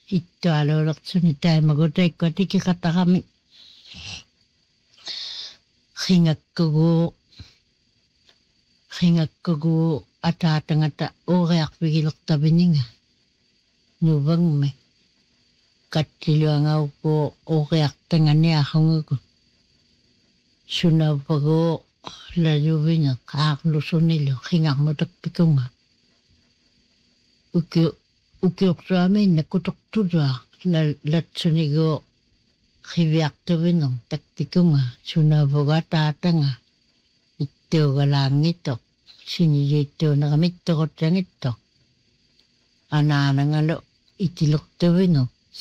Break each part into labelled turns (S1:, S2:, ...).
S1: ittualuulertuni taamagutakku tikikataqami qingakkugu ataatangata uuriarpigilertapininga nuvangmi kattiluangaupu uuriartanganiarrunguku sunapagu laluvina qaarlusunilu qingarmutakpikunga ukiortuamiinna kutortulua latsunigu qiviartuvinu takpikunga sunapagu ataatanga ittuugalaangittoq siniyittuuneqamittoqutangittoq anaanangalu itilertuvinu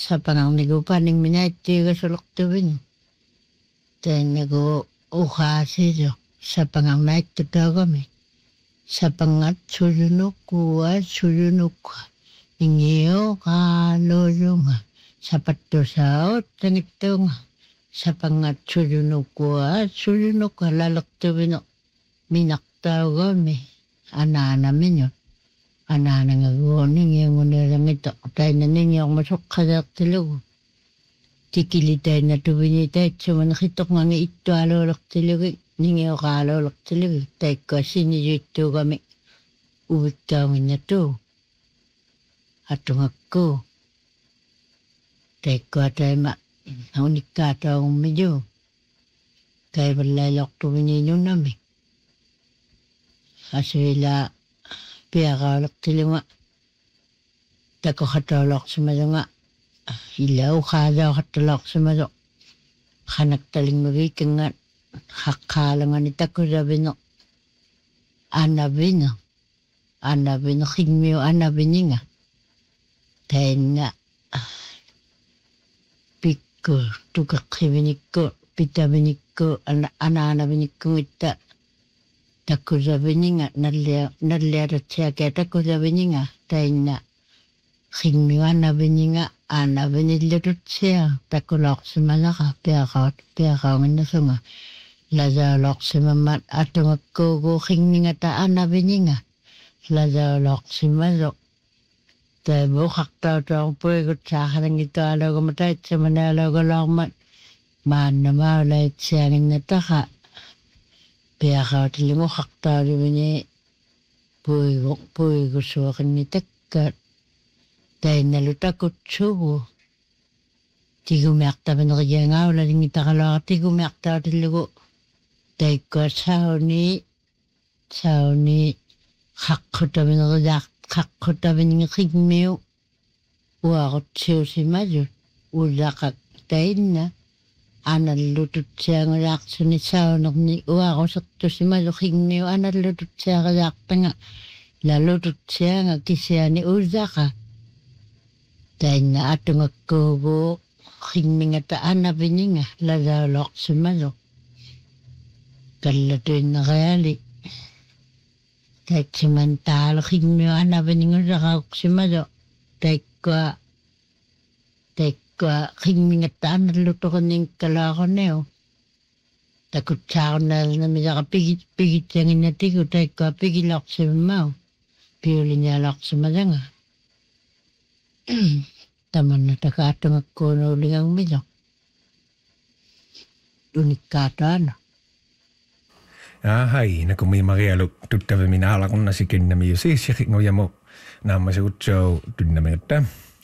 S1: sapangarnigupaaningminaittiigasulertuvinu taannagu uqaasilu sapangarnaittutaagami sapangat suyunukka ingiuqaaluulunga sapattusaut tangittuunga sapangat suyunukka lalertuvinu minartaugami anaanaminu anaanangaguuningiungunerangito tainnaningiormasuqqaleertilugu tikili tainatuvini taitsumani qitoqngangi ittualuulertilugi ningioqaaluulertilugi taikkuassiniyuittuugami uvikkaaminnatuu atungakku taikkua taima unikkaataagummiyu kaivallailoqtuviniinunami asuila piaqaalertilunga takoqataulorsumalunga ilauqaalaoqattaloqsumalu qanaktalingmagiikangat haqqaalangani takusavinu anavinu qigmiu anavininga tainna pikku tukaqivinikku pitavinikku anaanavinikkungitta takusavininga nalliaratsiakia takusavininga tainna qigmiu anavinillututsia takuloqsimalaqa piaqaunginnasunga lasaoloqsimammat atungakkuugu qigmingata anavininga lasaoloqsimalu taimuqartautuarpuigut saaqalangitualuuguma taitsamanaaluugulormat maannamaulaitsianginnataqa piaqautilinguqartauluvini puigusuaqinnitakkat tainnalutakutsugu tigumiartavineriangaulalinngitaqaluaqa tigumiartautillugu taikkua sauni qaqqutaviningiqigmiu uarutsiusimalu ullaqak tainna anallututsiangulaaqsuni saunerni uarusertusimalu qigmiu anallututsiaqayaaqtanga lalututsianga kisiani ullaqa tainna atungakkuugu qigmingata anavininga lasaoloqsimalu kallatuinneriali taitsiman taalu qigmiu anaviningullaqauqsimalu taikkua qigmingata anallutoqinninkkalaaruниу takutsaarunnaalnamisaqa pigitsianginnatigu taikkua pigilorsimau piulinialorsimalanga tamanna takaatungakkuunuulingangmilu unikkaataana
S2: Hai, nakumi marialu tuttavimina alakunnasikinnami yusiissiqinguyamu naammasugutsuau tunnamingata.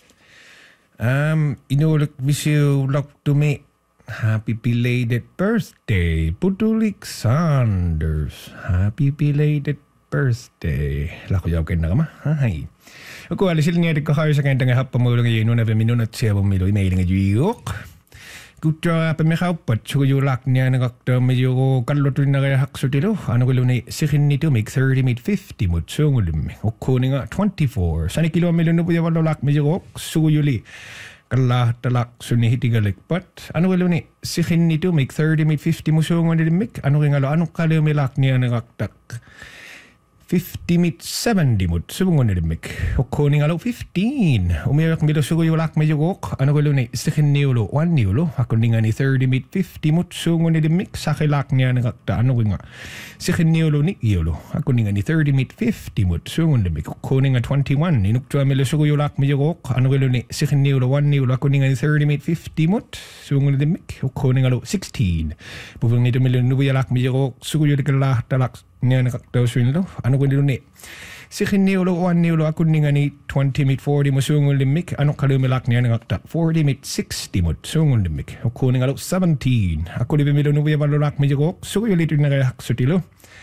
S2: Inuuluk visiulortumi happy belated birthday, Putulik Sanders. Happy belated birthday. Lakujaukinnakama. Hai. Aku alisilniatikko haisakentanga happamuulunga yinunaviminunatsiavummilu imailinga juiuq. Kuttua pemihaupat sugujulaknianaqartaamajugu kallutunnariahaqsutilu anuguluni siqinnitumik 30 mid 50 mutsuungulummi ukkuuninga 24 sanikiluamilunupuyavallulaqmijuruq sugujuli kallaahtalaqsuni hitigalikpat anuguluni siqinnitumik 30 mid 50 musuungulilmik anuringalu anuqqaliumilaqnianaqartaq 50 70 mut suungonidimik ukkoning alo 15 umiyak milo suguyulak medjugok ano galuni sikiniulo 1 niulo akuningani 30 50 mut suungonidimik sakilak niya nakakta ano nga sikiniulo ni iulo akuningani 30 50 mut suungonidimik ukkoning 21 inuktua milo suguyulak medjugok ano galuni sikiniulo 1 niulo akuningani 30 50 mut suungonidimik ukkoning alo 16 bubung nito milo nubuyalak medjugok suguyulikala talak niya nakakta suinlo ano galuni ni sikiniulo 1 niulo akuningani 20 40 musungulimik ano kalumilak niya nakakta 40 60 mut sungulimik ukuning alo 17 ako libimilo nubuya balulak medjugok suguyulito na kaya sutilo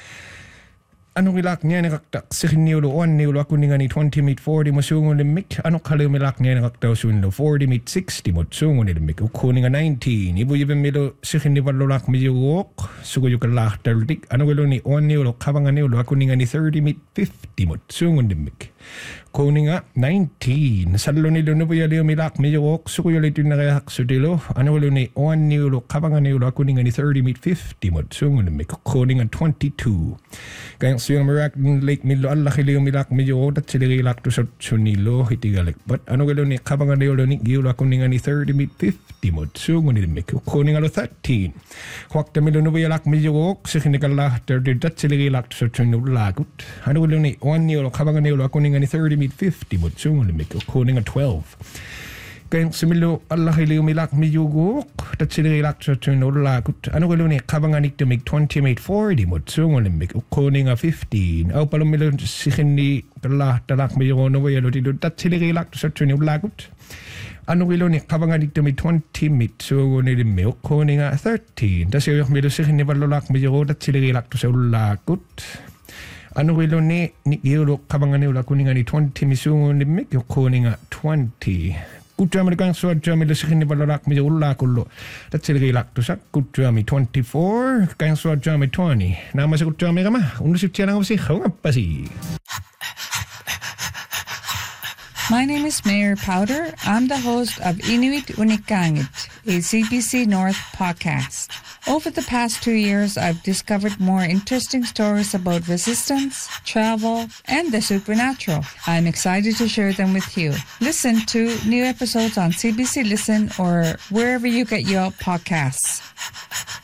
S2: ano kilak niya nakakta sikiniulo 1 niulo akuningani 20 40 musungulimik ano kalumilak niya nakakta suinlo 40 60 mut sungulimik ukuning 19 ibuyibimilo sikinibalulak medjugok suguyukalak taltik ano galuni 1 niulo kabangan niulo akuningani 30 50 mut sungulimik kuninga 19 sallo nilo nubuyali umilak medjugok suguyulito na kaya sutilo ano galuni 1 niulo kabangan niulo akuningani 30 50 mut sungulimik kuninga 22 kaya siyang marak lake milo alla kili umilak medjugok at sililak to sunilo hitigalik but ano galuni kabangan niulo ni giulo akuningani 30 50 mut sungulimik kuninga 13 wakta milo nubuyalak medjugok sikinikala 30 at sililak to sunilo lagut ano galuni 1 niulo kabangan niulo akuningani 30 50 mut sungulimik kuninga 12 kaya sumilo alla kili umilak medjugok at sililak to sunilo lagut ano galuni kabangan ito mig 20 40 mut sungulimik kuninga 15 au palumilo sikini kala talak medjugok nubuyalo tilo at sililak to sunilo lagut ano gilo ni kabangan dito may 20 so ni limeo kuninga 13 tas yung milo sikini balulak medjugok at sililak to sa ulakut ano gilo ni gilo kabangan ni ulak kuninga ni 20 misungo ni mik kuninga 20 kutra mereka suat jam milo sikini balulak medjugok ulakulo at sililak to sa kutra mi 24 kaya suat jam mi 20 nama sa kutra mi kama unusip siya lang si kung apa si.
S3: My name is Mayor Powder. I'm the host of Inuit Unikangit, a CBC North podcast. Over the past 2 years, I've discovered more interesting stories about resistance, travel, and the supernatural. I'm excited to share them with you. Listen to new episodes on CBC Listen or wherever you get your podcasts.